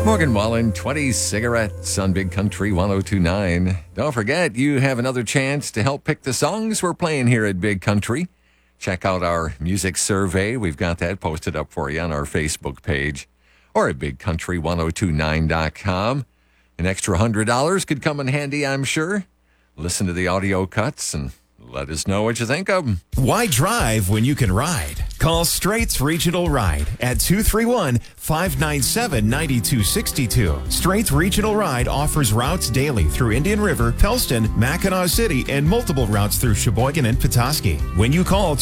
Morgan Wallen, 20 cigarettes on Big Country 1029. Don't forget, you have another chance to help pick the songs we're playing here at Big Country. Check out our music survey. We've got that posted up for you on our Facebook page or at bigcountry1029.com. An extra $100 could come in handy, I'm sure. Listen to the audio cuts and let us know what you think of them. Why drive when you can ride? Call Straits Regional Ride at 231-597-9262. Straits Regional Ride offers routes daily through Indian River, Pellston, Mackinac City, and multiple routes through Sheboygan and Petoskey. When you call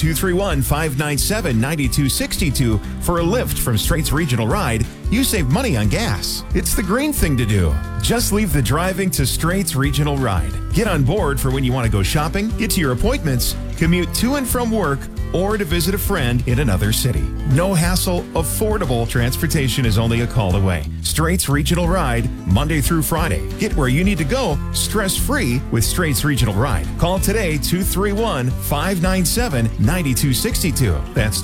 231-597-9262 for a lift from Straits Regional Ride, you save money on gas. It's the green thing to do. Just leave the driving to Straits Regional Ride. Get on board for when you want to go shopping, get to your appointments, commute to and from work, or to visit a friend in another city. No hassle, affordable transportation is only a call away. Straits Regional Ride, Monday through Friday. Get where you need to go stress-free with Straits Regional Ride. Call today 231-597-9262. That's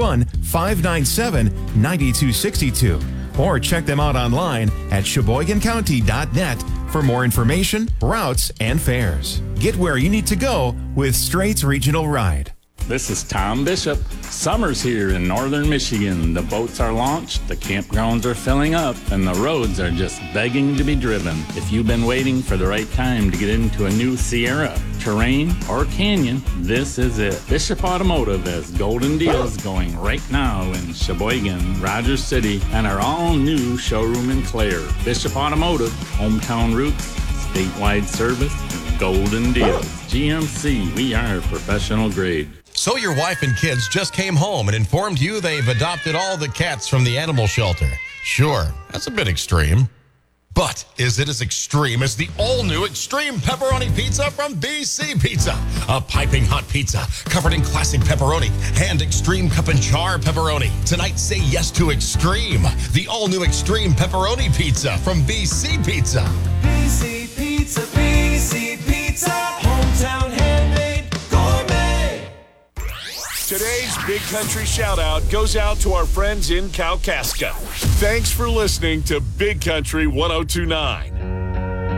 231-597-9262. Or check them out online at sheboygancounty.net for more information, routes, and fares. Get where you need to go with Straits Regional Ride. This is Tom Bishop. Summer's here in northern Michigan. The boats are launched, the campgrounds are filling up, and the roads are just begging to be driven. If you've been waiting for the right time to get into a new Sierra, Terrain, or Canyon, this is it. Bishop Automotive has golden deals going right now in Sheboygan, Rogers City, and our all-new showroom in Clare. Bishop Automotive, hometown roots, statewide service, and golden deals. GMC, we are professional grade. So your wife and kids just came home and informed you they've adopted all the cats from the animal shelter. Sure, that's a bit extreme. But is it as extreme as the all-new Extreme Pepperoni Pizza from BC Pizza? A piping hot pizza covered in classic pepperoni and extreme cup and char pepperoni. Tonight, say yes to Extreme, the all-new Extreme Pepperoni Pizza from BC Pizza. BC Pizza, BC Pizza, hometown handmade gourmet. Today's Big Country shout-out goes out to our friends in Kalkaska. Thanks for listening to Big Country 1029.